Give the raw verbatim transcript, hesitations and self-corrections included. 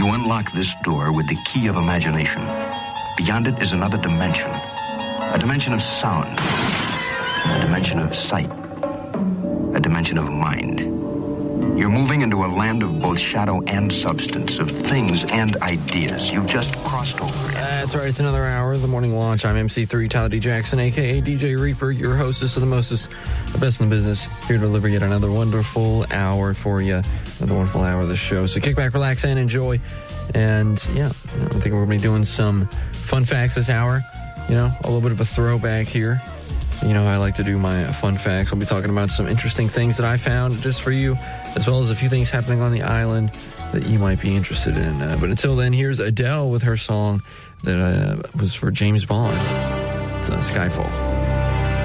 You unlock this door with the key of imagination. Beyond it is another dimension. A dimension of sound. A dimension of sight. A dimension of mind. You're moving into a land of both shadow and substance, of things and ideas. You've just crossed over. That's right. It's another hour of the Morning Launch. I'm M C three, Tyler D. Jackson, a k a. D J Reaper, your hostess of the mostest, the best in the business, here to deliver yet another wonderful hour for you, another wonderful hour of the show. So kick back, relax, and enjoy. And, yeah, I think we're going to be doing some fun facts this hour. You know, a little bit of a throwback here. You know, I like to do my fun facts. We'll be talking about some interesting things that I found just for you, as well as a few things happening on the island that you might be interested in. Uh, but until then, here's Adele with her song that uh, was for James Bond. It's uh, Skyfall.